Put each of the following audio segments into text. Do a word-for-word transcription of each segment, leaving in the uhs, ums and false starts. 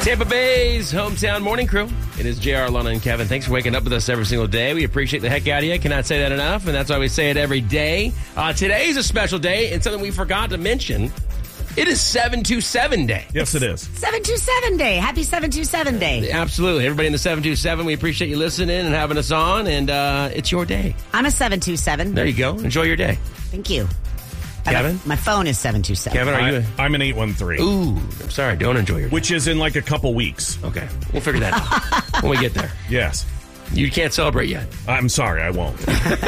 Tampa Bay's hometown morning crew. It is J R, Lana, and Kevin. Thanks for waking up with us every single day. We appreciate the heck out of you. Cannot say that enough, and that's why we say it every day. Uh, today's a special day, and something we forgot to mention. It is seven two seven Day. Yes, it is. seven two seven Day. Happy seven two seven Day. Absolutely. Everybody in the seven two seven, we appreciate you listening and having us on, and uh, it's your day. I'm a seven two seven. There you go. Enjoy your day. Thank you. Kevin? My phone is seven two seven. Kevin, are I, you? A- I'm an eight one three. Ooh, I'm sorry. Don't enjoy your day. Which is in like a couple weeks. Okay. We'll figure that out when we get there. Yes. You can't celebrate yet. I'm sorry, I won't.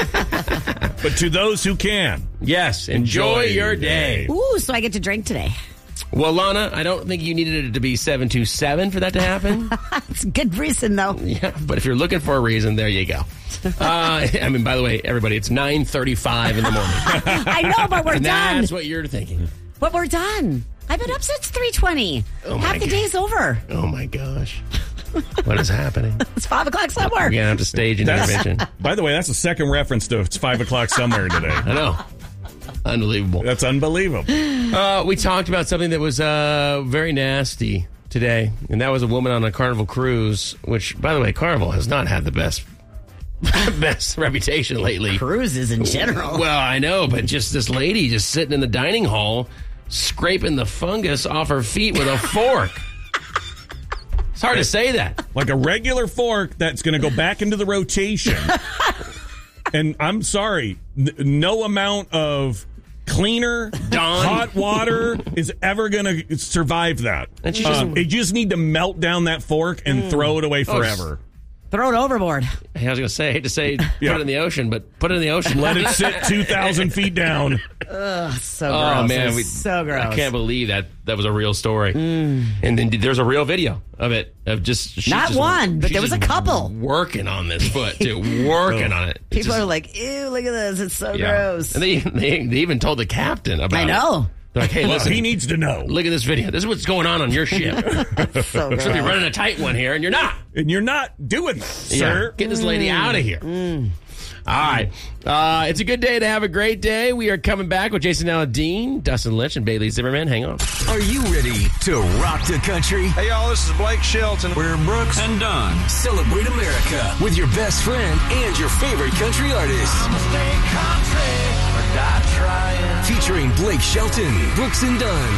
But to those who can. Yes. Enjoy, Enjoy your your day. day. Ooh, so I get to drink today. Well, Lana, I don't think you needed it to be seven two seven for that to happen. It's a good reason, though. Yeah, but if you're looking for a reason, there you go. Uh, I mean, by the way, everybody, it's nine thirty-five in the morning. I know, but we're and done. That's what you're thinking. But we're done. I've been up since three twenty. Oh my Half the God. day's over. Oh, my gosh. What is happening? It's five o'clock somewhere. We're going to have to stage an That's- intervention. By the way, that's the second reference to it's five o'clock somewhere today. I know. Unbelievable. That's unbelievable. Uh, we talked about something that was uh, very nasty today, and that was a woman on a Carnival cruise, which, by the way, Carnival has not had the best best reputation lately. Cruises in general. Well, I know, but just this lady just sitting in the dining hall, scraping the fungus off her feet with a fork. It's hard to say that. Like a regular fork that's going to go back into the rotation. And I'm sorry, n- no amount of cleaner, Dawn. hot water is ever going to survive that. And she just- Um, you just need to melt down that fork and throw it away forever. Throw it overboard. I was going to say, I hate to say, Yeah. put it in the ocean, but put it in the ocean. Let it sit two thousand feet down. Ugh, so Oh, gross. man. It's We, so gross. I can't believe that that was a real story. Mm. And then there's a real video of it. Of just she's Not just- one, but she's there was a just couple. Working on this foot, too. Working on it. It's People just- are like, ew, look at this. It's so yeah. gross. And they, they, they even told the captain about I it. know. They're like, hey, Well, listen, he needs to know. look at this video. This is what's going on on your ship. So You're gross. running a tight one here, and you're not. And you're not doing that, sir. Yeah. Get this lady out of here. Mm. All right. Uh, it's a good day to have a great day. We are coming back with Jason Aldean, Dustin Lynch, and Bailey Zimmerman. Hang on. Are you ready to rock the country? Hey, y'all, this is Blake Shelton. Where Brooks and Dunn celebrate America with your best friend and your favorite country artists. Featuring Blake Shelton, Brooks and Dunn,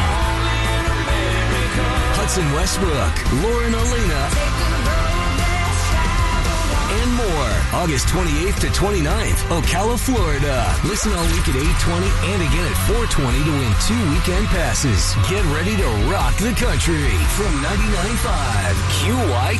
Hudson Westbrook, Lauren Elena, and more. August twenty-eighth to twenty-ninth, Ocala, Florida. Listen all week at eight twenty and again at four twenty to win two weekend passes. Get ready to rock the country from ninety-nine point five Q Y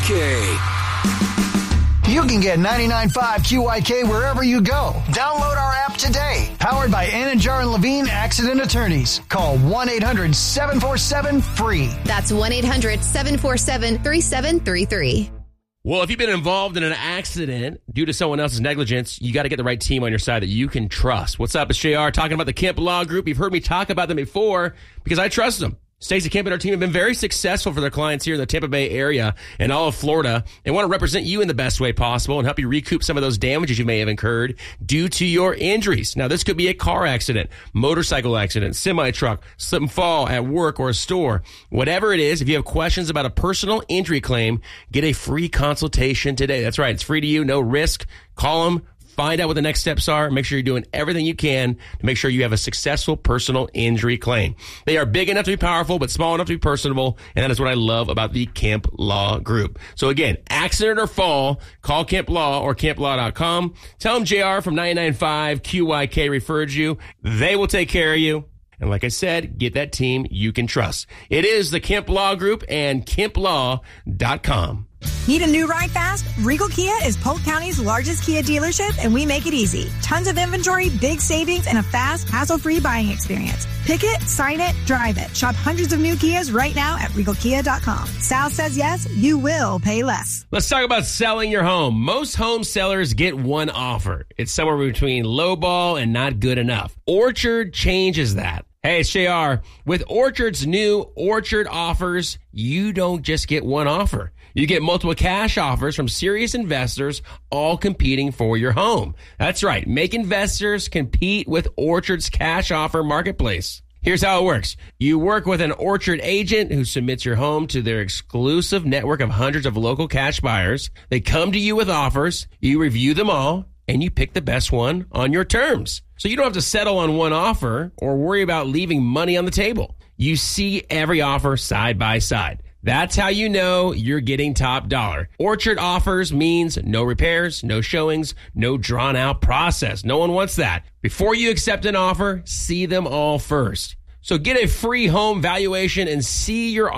K. You can get ninety-nine point five Q Y K wherever you go. Download our app today. Powered by Anidjar and Levine Accident Attorneys. Call one eight hundred seven four seven free. That's one eight hundred seven four seven three seven three three. Well, if you've been involved in an accident due to someone else's negligence, you got to get the right team on your side that you can trust. What's up? It's J R talking about the Kemp Law Group. You've heard me talk about them before because I trust them. Stacey Kemp and her team have been very successful for their clients here in the Tampa Bay area and all of Florida. They want to represent you in the best way possible and help you recoup some of those damages you may have incurred due to your injuries. Now, this could be a car accident, motorcycle accident, semi-truck, slip and fall at work or a store. Whatever it is, if you have questions about a personal injury claim, get a free consultation today. That's right. It's free to you. No risk. Call them. Find out what the next steps are. Make sure you're doing everything you can to make sure you have a successful personal injury claim. They are big enough to be powerful, but small enough to be personable, and that is what I love about the Kemp Law Group. So again, accident or fall, call Kemp Law or Kemp Law dot com. Tell them J R from ninety-nine point five Q Y K referred you. They will take care of you. And like I said, get that team you can trust. It is the Kemp Law Group and Kemp Law dot com. Need a new ride fast? Regal Kia is Polk County's largest Kia dealership, and we make it easy. Tons of inventory, big savings, and a fast, hassle-free buying experience. Pick it, sign it, drive it. Shop hundreds of new Kias right now at Regal Kia dot com. Sal says yes, you will pay less. Let's talk about selling your home. Most home sellers get one offer. It's somewhere between lowball and not good enough. Orchard changes that. Hey, it's J R. With Orchard's new Orchard offers, you don't just get one offer. You get multiple cash offers from serious investors, all competing for your home. That's right. Make investors compete with Orchard's cash offer marketplace. Here's how it works. You work with an Orchard agent who submits your home to their exclusive network of hundreds of local cash buyers. They come to you with offers. You review them all, and you pick the best one on your terms. So you don't have to settle on one offer or worry about leaving money on the table. You see every offer side by side. That's how you know you're getting top dollar. Orchard offers means no repairs, no showings, no drawn out process. No one wants that. Before you accept an offer, see them all first. So get a free home valuation and see your